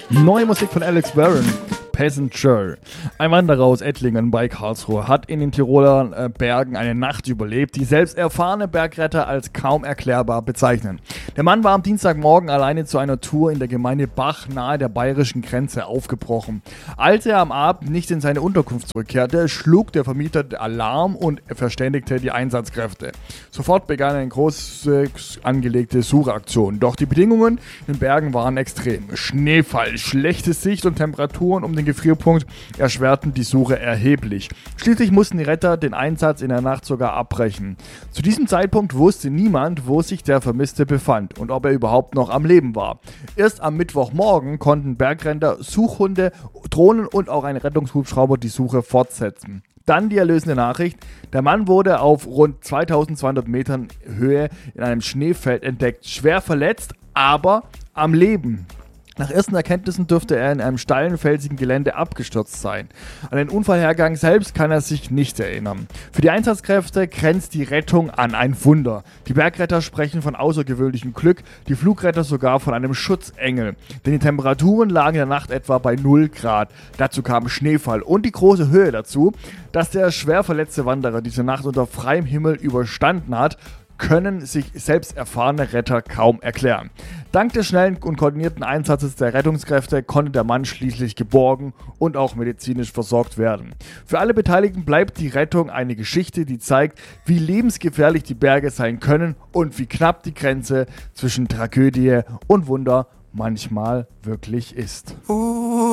Neue Musik von Alex Warren. Passenger. Ein Wanderer aus Ettlingen bei Karlsruhe hat in den Tiroler Bergen eine Nacht überlebt, die selbst erfahrene Bergretter als kaum erklärbar bezeichnen. Der Mann war am Dienstagmorgen alleine zu einer Tour in der Gemeinde Bach nahe der bayerischen Grenze aufgebrochen. Als er am Abend nicht in seine Unterkunft zurückkehrte, schlug der Vermieter Alarm und verständigte die Einsatzkräfte. Sofort begann eine groß angelegte Suchaktion. Doch die Bedingungen in den Bergen waren extrem. Schneefall, schlechte Sicht und Temperaturen um den Gefrierpunkt erschwerten die Suche erheblich. Schließlich mussten die Retter den Einsatz in der Nacht sogar abbrechen. Zu diesem Zeitpunkt wusste niemand, wo sich der Vermisste befand und ob er überhaupt noch am Leben war. Erst am Mittwochmorgen konnten Bergretter, Suchhunde, Drohnen und auch ein Rettungshubschrauber die Suche fortsetzen. Dann die erlösende Nachricht: Der Mann wurde auf rund 2200 Metern Höhe in einem Schneefeld entdeckt, schwer verletzt, aber am Leben. Nach ersten Erkenntnissen dürfte er in einem steilen, felsigen Gelände abgestürzt sein. An den Unfallhergang selbst kann er sich nicht erinnern. Für die Einsatzkräfte grenzt die Rettung an ein Wunder. Die Bergretter sprechen von außergewöhnlichem Glück, die Flugretter sogar von einem Schutzengel. Denn die Temperaturen lagen in der Nacht etwa bei 0 Grad. Dazu kam Schneefall und die große Höhe dazu. Dass der schwer verletzte Wanderer diese Nacht unter freiem Himmel überstanden hat, können sich selbst erfahrene Retter kaum erklären. Dank des schnellen und koordinierten Einsatzes der Rettungskräfte konnte der Mann schließlich geborgen und auch medizinisch versorgt werden. Für alle Beteiligten bleibt die Rettung eine Geschichte, die zeigt, wie lebensgefährlich die Berge sein können und wie knapp die Grenze zwischen Tragödie und Wunder manchmal wirklich ist.